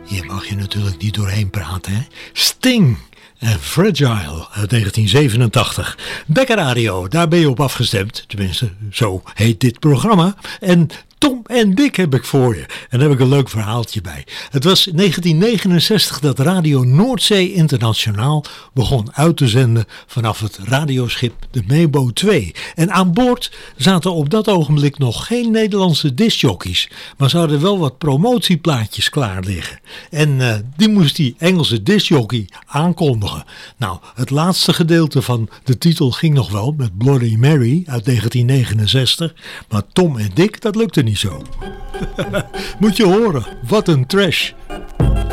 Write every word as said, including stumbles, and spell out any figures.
Hier mag je natuurlijk niet doorheen praten, hè? Sting en Fragile uit negentien zevenentachtig. Becker Radio, daar ben je op afgestemd. Tenminste, zo heet dit programma. En Tom en Dick heb ik voor je. En daar heb ik een leuk verhaaltje bij. Het was negentien negenenzestig dat Radio Noordzee Internationaal begon uit te zenden vanaf het radioschip de Mebo twee. En aan boord zaten op dat ogenblik nog geen Nederlandse discjockeys. Maar ze hadden wel wat promotieplaatjes klaar liggen. En uh, die moest die Engelse discjockey aankondigen. Nou, het laatste gedeelte van de titel ging nog wel met Bloody Mary uit negentien negenenzestig. Maar Tom en Dick, dat lukte niet zo. Moet je horen, wat een trash.